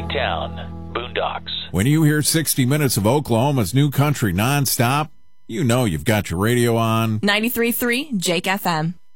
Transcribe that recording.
town, boondocks. When you hear 60 minutes of Oklahoma's new country nonstop, you know you've got your radio on 93.3 Jake FM.